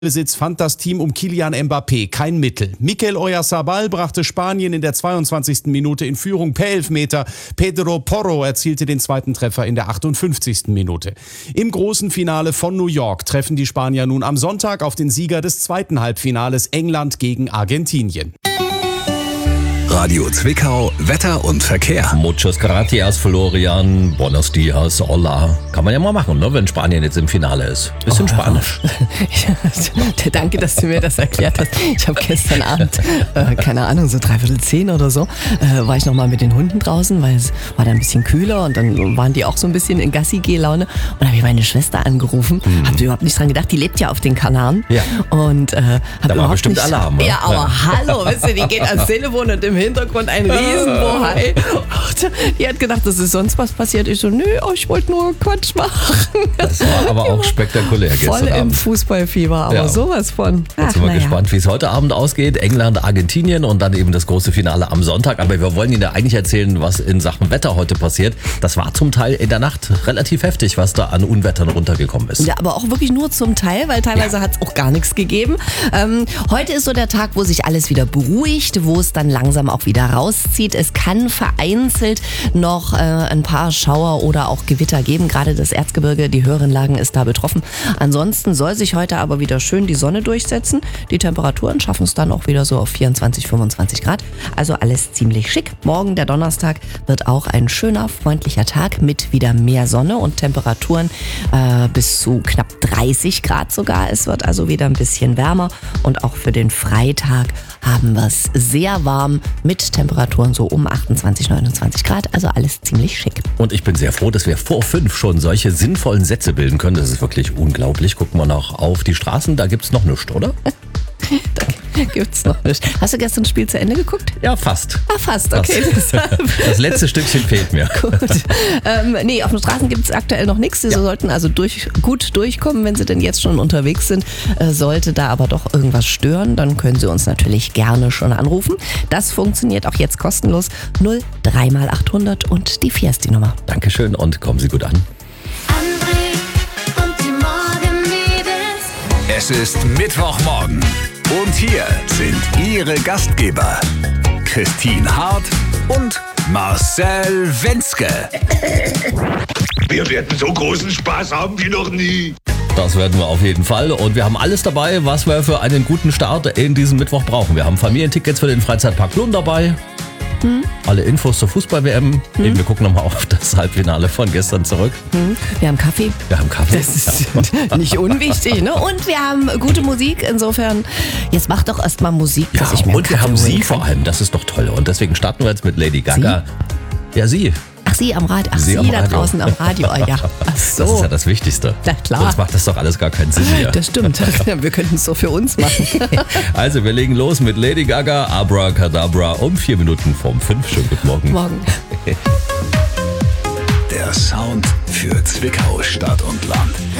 Besitz fand das Team um Kylian Mbappé kein Mittel. Mikel Oyarzabal brachte Spanien in der 22. Minute in Führung per Elfmeter. Pedro Porro erzielte den zweiten Treffer in der 58. Minute. Im großen Finale von New York treffen die Spanier nun am Sonntag auf den Sieger des zweiten Halbfinales England gegen Argentinien. Radio Zwickau, Wetter und Verkehr. Muchos gracias, Florian. Buenos dias, hola. Kann man ja mal machen, ne, wenn Spanien jetzt im Finale ist. Bisschen Spanisch. Danke, dass du mir das erklärt hast. Ich habe gestern Abend, keine Ahnung, so 9:45 oder so, war ich nochmal mit den Hunden draußen, weil es war dann ein bisschen kühler und dann waren die auch so ein bisschen in Gassi-Geh-Laune. Und dann habe ich meine Schwester angerufen, habe überhaupt nicht dran gedacht, die lebt ja auf den Kanaren. Ja. Und da war bestimmt nicht, Alarm. Ja, aber hallo, wisst ihr, die geht ans Telefon und im Hintergrund ein Riesenbohai. Die hat gedacht, das ist sonst was passiert. Ich so, nö, ich wollte nur Quatsch machen. Das war aber auch spektakulär gestern Voll im Abend. Fußballfieber, aber Ja. sowas von. Jetzt sind wir gespannt, wie es heute Abend ausgeht. England, Argentinien und dann eben das große Finale am Sonntag. Aber wir wollen Ihnen ja eigentlich erzählen, was in Sachen Wetter heute passiert. Das war zum Teil in der Nacht relativ heftig, was da an Unwettern runtergekommen ist. Ja, aber auch wirklich nur zum Teil, weil teilweise hat es auch gar nichts gegeben. Heute ist so der Tag, wo sich alles wieder beruhigt, wo es dann langsam auch wieder rauszieht. Es kann vereinzelt noch ein paar Schauer oder auch Gewitter geben. Gerade das Erzgebirge, die höheren Lagen ist da betroffen. Ansonsten soll sich heute aber wieder schön die Sonne durchsetzen. Die Temperaturen schaffen es dann auch wieder so auf 24, 25 Grad. Also alles ziemlich schick. Morgen, der Donnerstag, wird auch ein schöner, freundlicher Tag mit wieder mehr Sonne und Temperaturen bis zu knapp 30 Grad sogar. Es wird also wieder ein bisschen wärmer und auch für den Freitag haben wir es sehr warm mit Temperaturen so um 28, 29 Grad. Also alles ziemlich schick. Und ich bin sehr froh, dass wir vor 5 schon solche sinnvollen Sätze bilden können. Das ist wirklich unglaublich. Gucken wir noch auf die Straßen, da gibt's noch nichts, oder? Da gibt's noch nicht. Hast du gestern das Spiel zu Ende geguckt? Ja, fast. Ah, fast, okay. Das letzte Stückchen fehlt mir. Gut. Nee, auf den Straßen gibt es aktuell noch nichts. Sie sollten also gut durchkommen, wenn Sie denn jetzt schon unterwegs sind. Sollte da aber doch irgendwas stören, dann können Sie uns natürlich gerne schon anrufen. Das funktioniert auch jetzt kostenlos. 03x800 und die 4 ist die Nummer. Dankeschön und kommen Sie gut an. André und die Morgenmädels. Es ist Mittwochmorgen. Und hier sind Ihre Gastgeber, Christine Hart und Marcel Wenzke. Wir werden so großen Spaß haben wie noch nie. Das werden wir auf jeden Fall. Und wir haben alles dabei, was wir für einen guten Start in diesem Mittwoch brauchen. Wir haben Familientickets für den Freizeitpark Plun dabei. Alle Infos zur Fußball-WM. Wir gucken nochmal auf das Halbfinale von gestern zurück. Wir haben Kaffee. Wir haben Kaffee. Das ist nicht unwichtig, ne? Und wir haben gute Musik. Insofern, jetzt mach doch erstmal Musik, Ja, dass ich mir und wir einen haben Kaffee Sie holen vor kann. allem. Das ist doch toll. Und deswegen starten wir jetzt mit Lady Gaga. Ja, Sie. Ach, Sie am Radio. Ach, Sie Sie am da Radio. draußen am Radio. Oh, ja. Ach so. Das ist ja das Wichtigste. Na klar. Sonst macht das doch alles gar keinen Sinn hier. Das stimmt. Wir könnten es so für uns machen. Also, wir legen los mit Lady Gaga, Abracadabra um 4 Minuten vor 5. Schönen guten Morgen. Morgen. Der Sound für Zwickau, Stadt und Land.